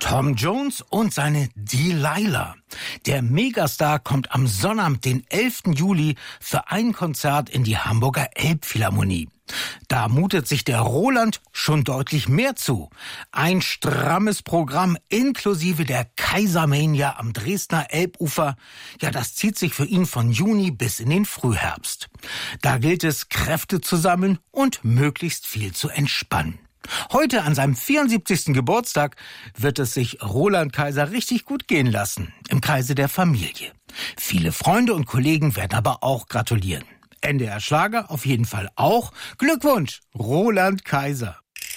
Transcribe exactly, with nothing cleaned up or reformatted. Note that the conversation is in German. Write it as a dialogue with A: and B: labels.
A: Tom Jones und seine Delilah. Der Megastar kommt am Sonnabend, den elften Juli, für ein Konzert in die Hamburger Elbphilharmonie. Da mutet sich der Roland schon deutlich mehr zu. Ein strammes Programm inklusive der Kaisermania am Dresdner Elbufer. Ja, das zieht sich für ihn von Juni bis in den Frühherbst. Da gilt es, Kräfte zu sammeln und möglichst viel zu entspannen. Heute an seinem vierundsiebzigsten Geburtstag wird es sich Roland Kaiser richtig gut gehen lassen, im Kreise der Familie. Viele Freunde und Kollegen werden aber auch gratulieren. N D R Schlager auf jeden Fall auch. Glückwunsch, Roland Kaiser.